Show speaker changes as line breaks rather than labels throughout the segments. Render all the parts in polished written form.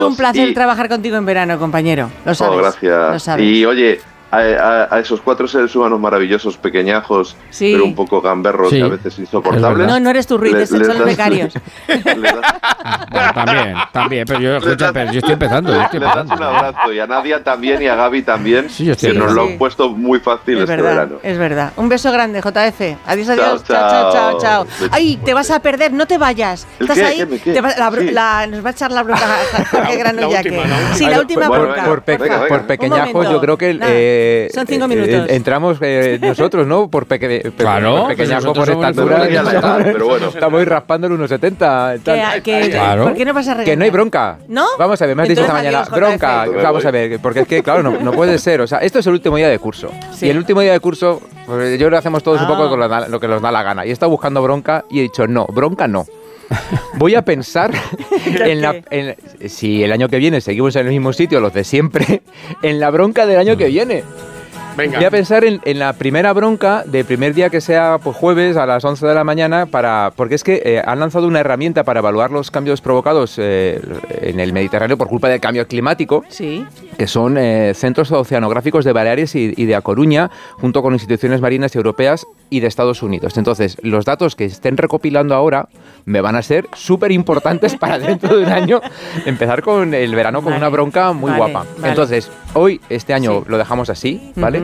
Un placer trabajar contigo en verano, compañero. Lo sabes.
Gracias.
Lo sabes.
Y oye, a esos 4 seres humanos maravillosos, pequeñajos, pero un poco gamberros y a veces insoportables.
No eres tú, Ruiz, son los becarios.
Bueno, también, pero yo estoy empezando.
Les das un abrazo, y a Nadia también y a Gaby también, que nos lo han puesto muy fácil verano.
Es verdad. Un beso grande, JF. Adiós.
Chao.
Ay, te vas a perder, no te vayas. ¿Estás ahí? Nos va a echar la bronca Jorge Granollaque. Sí, la última bronca.
Por pequeñajos, yo creo que
son 5 minutos.
Entramos nosotros, ¿no? Por pequeñajo, por estatura.
Pero bueno.
Estamos raspando el 1,70.
Claro. ¿Por qué no vas a regalar?
Que no hay bronca.
¿No?
Vamos a ver, me has dicho esta mañana. Bronca. Vamos a ver, porque es que, claro, no puede ser. O sea, esto es el último día de curso. Sí. Y el último día de curso, pues, yo creo que hacemos todos un poco lo que nos da la gana. Y he estado buscando bronca y he dicho, no, bronca no. Voy a pensar si el año que viene seguimos en el mismo sitio, los de siempre, en la bronca del año que viene.
Venga.
Voy a pensar en la primera bronca del primer día que sea pues, jueves a las 11 de la mañana, porque es que han lanzado una herramienta para evaluar los cambios provocados en el Mediterráneo por culpa del cambio climático, que son centros oceanográficos de Baleares y de A Coruña, junto con instituciones marinas europeas y de Estados Unidos. Entonces, los datos que estén recopilando ahora me van a ser súper importantes para dentro de un año empezar con el verano con una bronca muy guapa. Entonces, este año lo dejamos así, ¿vale?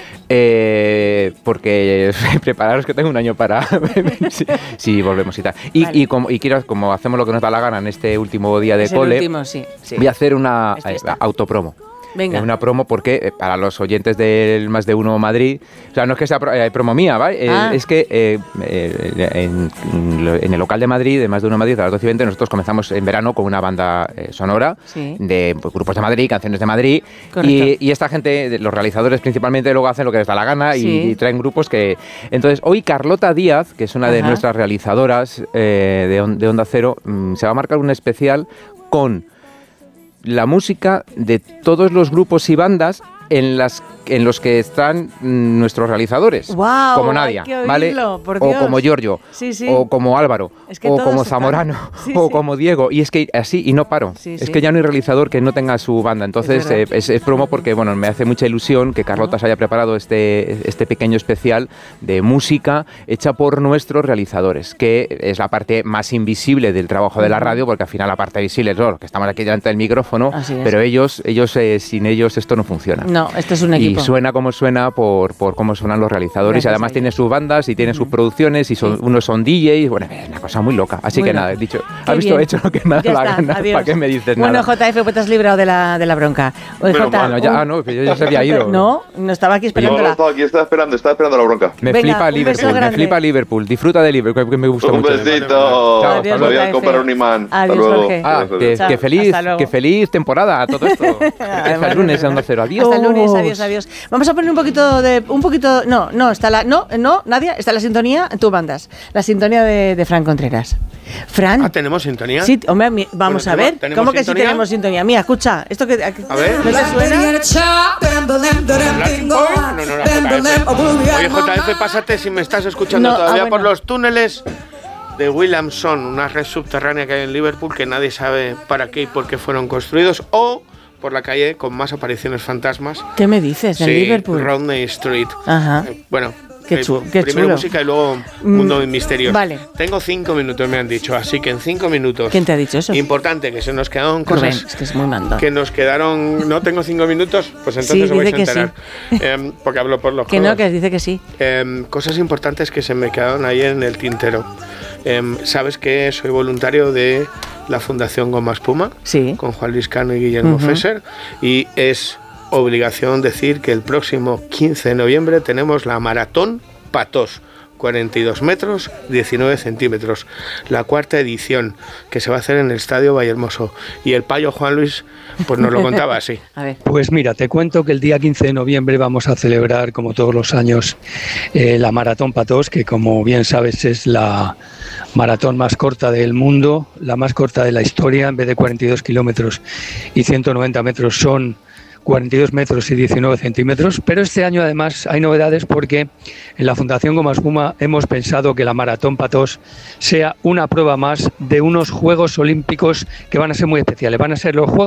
Porque prepararos que tengo un año para si volvemos y tal. Y como hacemos lo que nos da la gana en este último día de cole, voy a hacer una autopromo.
Venga.
Una promo porque para los oyentes del Más de Uno Madrid, o sea, no es que sea promo mía, ¿vale? Es que en el local de Madrid, de Más de Uno Madrid, a las 12:20, nosotros comenzamos en verano con una banda sonora de grupos de Madrid, canciones de Madrid, y esta gente, los realizadores principalmente, luego hacen lo que les da la gana y traen grupos que... Entonces, hoy Carlota Díaz, que es una de nuestras realizadoras de Onda Cero, se va a marcar un especial con la música de todos los grupos y bandas en los que están nuestros realizadores, como Nadia, ¿vale? O como Giorgio, o como Álvaro, o como Zamorano, o como Diego, y es que así, y no paro. Es que ya no hay realizador que no tenga su banda. Entonces es promo porque, bueno, me hace mucha ilusión que Carlota se haya preparado este pequeño especial de música hecha por nuestros realizadores, que es la parte más invisible del trabajo de la radio, porque al final la parte visible es los que estamos aquí delante del micrófono, pero ellos sin ellos esto no funciona.
No, esto es un equipo.
Y suena como suena por cómo suenan los realizadores. Y además tiene sus bandas y tiene sus producciones y unos son DJs. Bueno, es una cosa muy loca. Así que nada, he dicho, has hecho lo que me da la gana. ¿Para qué me dices nada?
Bueno, JF, pues te has librado de la bronca.
Bueno, no, que yo ya se había ido.
No estaba aquí esperando.
No, estaba aquí, estaba esperando la bronca.
Me flipa Liverpool. Disfruta de Liverpool, que me gusta mucho.
Un besito.
Adiós,
voy a comprar un imán.
Adiós, Jorge.
Que feliz temporada a todo esto. Hasta el lunes a Onda Cero. Adiós.
Hasta el lunes, adiós. Vamos a poner un poquito, Nadia, está la sintonía, tú mandas, la sintonía de Fran Contreras. Fran.
¿Tenemos sintonía?
Sí, hombre, vamos a ver. ¿Cómo que sí tenemos sintonía? Mira, escucha, esto que...
A ver.
¿No te suena?
Oye, JF, pásate si me estás escuchando todavía por los túneles de Williamson, una red subterránea que hay en Liverpool que nadie sabe para qué y por qué fueron construidos, o por la calle con más apariciones fantasmas.
¿Qué me dices? ¿En Liverpool?
Rodney Street.
Ajá.
Bueno,
qué
primero
chulo.
Música y luego mundo de misterios.
Vale.
Tengo 5 minutos, me han dicho, así que en 5 minutos.
¿Quién te ha dicho eso?
Importante, que se nos quedaron cosas.
Rubén, es que es muy mandado.
Que nos quedaron. ¿No tengo 5 minutos? Pues entonces os vais a enterar. Sí. Porque hablo por los
que
codos.
No, que dice que sí.
Cosas importantes que se me quedaron ahí en el tintero. Sabes que soy voluntario de la Fundación Goma Espuma, con Juan Luis Cano y Guillermo Fesser, y es obligación decir que el próximo 15 de noviembre tenemos la Maratón Patós, 42 metros, 19 centímetros, la 4ª edición, que se va a hacer en el Estadio Vallehermoso. Y el payo Juan Luis pues nos lo contaba así.
A ver.
Pues mira, te cuento que el día 15 de noviembre vamos a celebrar, como todos los años, la Maratón Patós, que como bien sabes es la maratón más corta del mundo, la más corta de la historia. En vez de 42 kilómetros y 190 metros son 42 metros y 19 centímetros, pero este año además hay novedades porque en la Fundación Goma Espuma hemos pensado que la Maratón Patos sea una prueba más de unos Juegos Olímpicos que van a ser muy especiales. Van a ser los Juegos